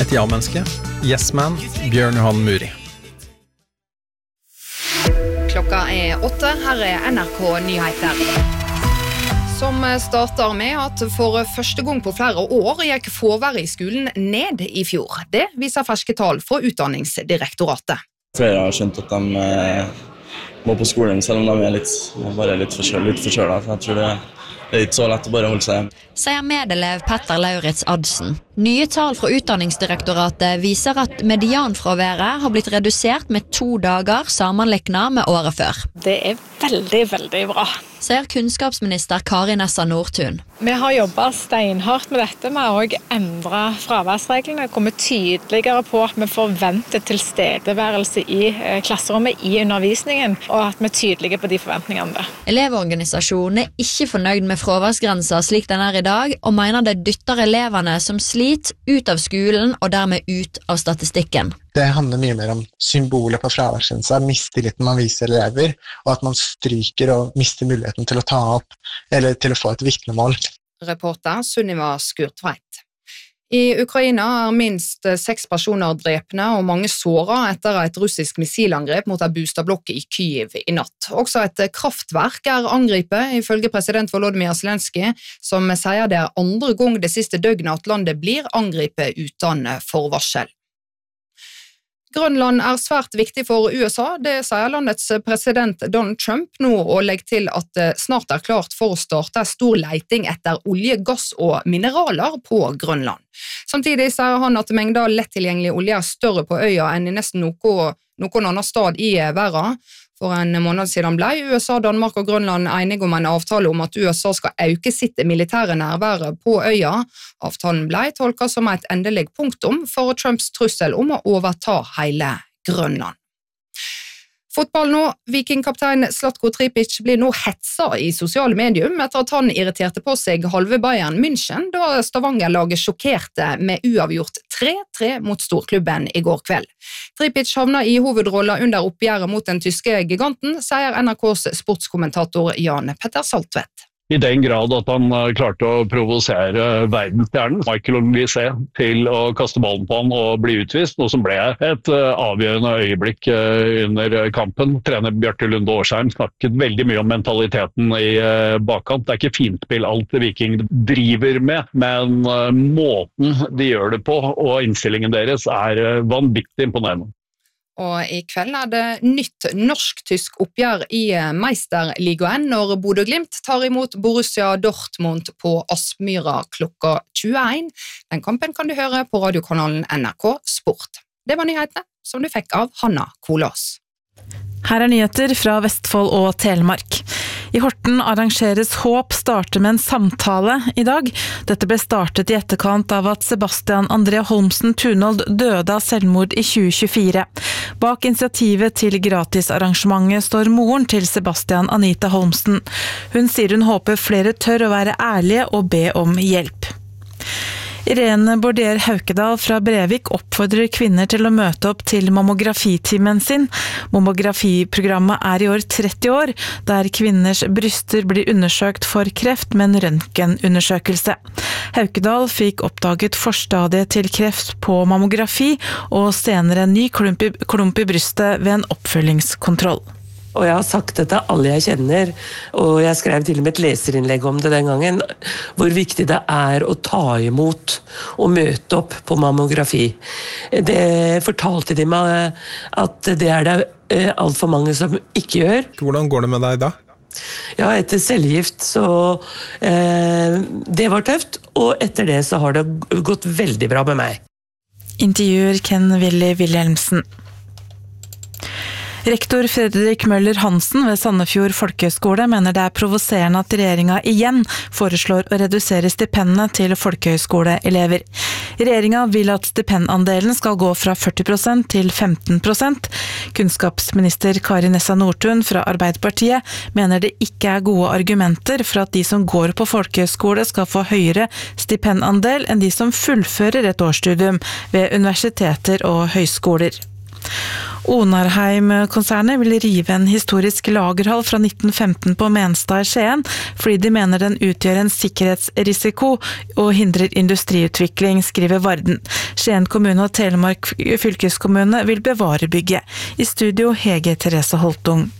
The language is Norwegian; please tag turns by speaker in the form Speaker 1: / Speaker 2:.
Speaker 1: et ja-menneske, Yes Man, Bjørn Johan Muri.
Speaker 2: Klokka 8, her NRK Nyheter. Som starter med at for første gang på flere år gikk fraværet i skolen ned i fjor. Det viser ferske tall fra Utdanningsdirektoratet.
Speaker 3: Flere har skjønt at de må på skolen selv om de bare litt forkjølet. Jeg tror det er ikke så lett å bare holde seg hjem.
Speaker 4: Sier medelev Petter Lauritz Adsen. Nye tall fra Utdanningsdirektoratet viser at medianfraværet har blitt redusert med 2 dager sammenliknet med året før.
Speaker 5: Det er veldig, veldig bra.
Speaker 4: Sier kunnskapsminister Kari Nessa Nordtun.
Speaker 5: Vi har jobbet steinhardt med dette. Vi har også endret fraværsreglene, kommet tydeligere på at vi forventer tilstedeværelse i klasserommet i undervisningen, og at vi er tydelige på de forventningene.
Speaker 4: Elevorganisasjonen er ikke fornøyd med fraværsgrensa slik den er i dag, og mener det dytter elevene som sliter ut av skolen og dermed ut av statistikken.
Speaker 6: Det handler mye mer om symbolet på fraværsgrensa, mistilliten man viser elever, og at man stryker og mister muligheten til å ta opp, eller til å få et vitnemål.
Speaker 2: Reporter Sunniva Skurtveit. I Ukraina er minst 6 personer drepne og mange såret etter et russisk missilangrep mot en boligblokk i Kyiv i natt. Også et kraftverk er angrepet, ifølge president Volodymyr Zelenskyj, som sier det er andre gang det siste døgnet at landet blir angrepet uten forvarsel. Grønland er svært viktig for USA, det sier landets president Donald Trump nå, og legger til at det snart er klart for å starte stor leiting etter olje, gass og mineraler på Grønland. Samtidig sier han at mengden lettilgjengelig olje er større på øya enn i nesten noen annen stad i verden. For en måned siden ble USA, Danmark og Grønland enige om en avtale om at USA skal øke sitt militære nærvære på øya. Avtalen ble tolket som et endelig punktum for Trumps trussel om å overta hele Grønland. Fotball nå. Vikingkaptein Zlatko Tripic blir nå hetsa i sosiale medier etter at han irriterte på seg halve Bayern München da Stavanger-laget sjokkerte med uavgjort 3-3 mot storklubben i går kveld. Tripic havna i hovedrollen under oppgjøret mot den tyske giganten, sier NRKs sportskommentator Jan Petter Saltvedt.
Speaker 7: I den grad at han klarte å provosere verdensstjernen, Michael Olise, til å kaste ballen på han og bli utvist, noe som ble et avgjørende øyeblikk under kampen. Trener Bjarte Lunde Årsheim snakket veldig mye om mentaliteten i bakkant. Det er ikke finspill alt Viking driver med, men måten de gjør det på og innstillingen deres er vanvittig imponerende.
Speaker 2: Og i kveld er det nytt norsk-tysk oppgjør i Meisterligaen når Bodø Glimt tar imot Borussia Dortmund på Aspmyra klokka 21. Den kampen kan du høre på radiokanalen NRK Sport. Det var nyhetene som du fikk av Hanna Kolås.
Speaker 8: Her er nyheter fra Vestfold og Telemark. I Horten arrangeres Håp starte med en samtale i dag. Dette ble startet i etterkant av at Sebastian André Holmsen Tunhold døde av selvmord i 2024. Bak initiativet til gratisarrangementet står moren til Sebastian, Anita Holmsen. Hun sier hun håper flere tør å være ærlige og be om hjelp. Irene Bordier Haukedal fra Brevik oppfordrer kvinner til å møte opp til mammografitimen sin. Mammografiprogrammet er i år 30 år, der kvinners bryster blir undersøkt for kreft med en røntgenundersøkelse. Haukedal fikk oppdaget forstadiet til kreft på mammografi, og senere en ny klump i brystet ved en oppfølgingskontroll.
Speaker 9: Og jeg har sagt det til alle jeg kjenner, og jeg skrev til og med et leserinnlegg om det den gangen, hvor viktig det er å ta imot og møte opp på mammografi. Det fortalte de meg at det er det alt for mange som ikke gjør.
Speaker 1: Hvordan går det med deg da?
Speaker 9: Ja, etter cellegift, så det var tøft, og etter det så har det gått veldig bra med meg.
Speaker 8: Intervjuer Ken Willy Wilhelmsen. Rektor Fredrik Møller Hansen ved Sandefjord Folkehøgskole mener det er provoserende at regjeringen igjen foreslår å redusere stipendene til folkehøgskoleelever. Regjeringen vil at stipendandelen skal gå fra 40% til 15%. Kunnskapsminister Kari Nessa Nordtun fra Arbeiderpartiet mener det ikke er gode argumenter for at de som går på folkehøgskole skal få høyere stipendandel enn de som fullfører et årsstudium ved universiteter og høyskoler. Onarheim-konsernet vil rive en historisk lagerhall fra 1915 på Menstad i Skien, fordi de mener den utgjør en sikkerhetsrisiko og hindrer industriutvikling, skriver Varden. Skien kommune og Telemark fylkeskommune vil bevare bygget. I studio Hege Therese Holtung.